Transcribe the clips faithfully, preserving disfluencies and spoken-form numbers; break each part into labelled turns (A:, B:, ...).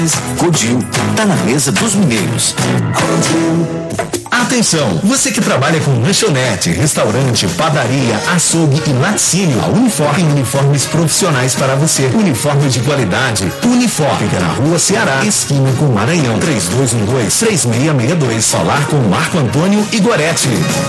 A: Godil, tá na mesa dos mineiros.
B: Atenção, você que trabalha com lanchonete, restaurante, padaria, açougue e laticínio, a Unifor tem uniformes profissionais para você. Uniforme de qualidade. Unifor, fica na Rua Ceará, esquina com Maranhão, três dois um dois, três seis seis dois. Falar com Marco Antônio Igoretti.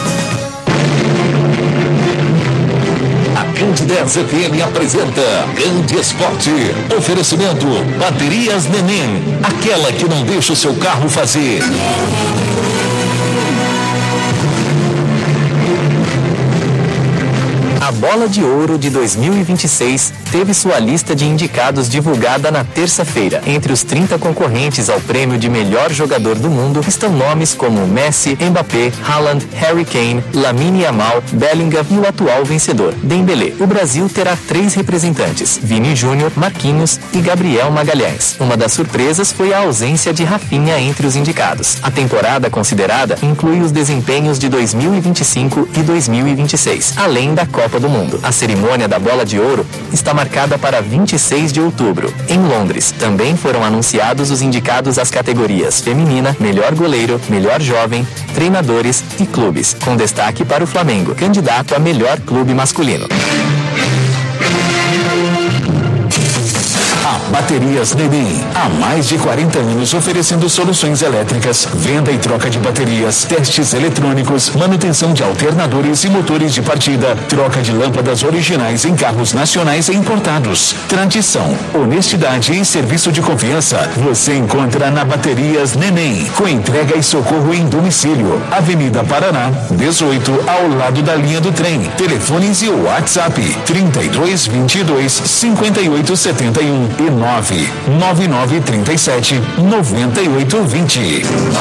C: dez F M apresenta Grande Esporte. Oferecimento Baterias Neném, aquela que não deixa o seu carro fazer.
D: A Bola de Ouro de dois mil e vinte e seis teve sua lista de indicados divulgada na terça-feira. Entre os trinta concorrentes ao prêmio de melhor jogador do mundo estão nomes como Messi, Mbappé, Haaland, Harry Kane, Lamine Yamal, Bellingham e o atual vencedor, Dembélé. O Brasil terá três representantes: Vini Júnior, Marquinhos e Gabriel Magalhães. Uma das surpresas foi a ausência de Rafinha entre os indicados. A temporada considerada inclui os desempenhos de dois mil e vinte e cinco e dois mil e vinte e seis, além da Copa do Mundo. A cerimônia da Bola de Ouro está marcada para vinte e seis de outubro, em Londres. Também foram anunciados os indicados às categorias feminina, melhor goleiro, melhor jovem, treinadores e clubes, com destaque para o Flamengo, candidato a melhor clube masculino.
C: Baterias Neném, há mais de quarenta anos oferecendo soluções elétricas, venda e troca de baterias, testes eletrônicos, manutenção de alternadores e motores de partida, troca de lâmpadas originais em carros nacionais e importados. Tradição, honestidade e serviço de confiança você encontra na Baterias Neném, com entrega e socorro em domicílio. Avenida Paraná, dezoito, ao lado da linha do trem. Telefones e o WhatsApp trinta e dois, vinte e dois, cinquenta e oito, setenta e um e nove nove nove trinta e sete, noventa e oito, vinte.